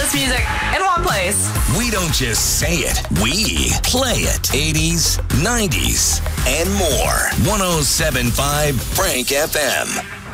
this music in one place. We don't just say it, we play it. 80s, 90s, and more. 107.5 Frank FM.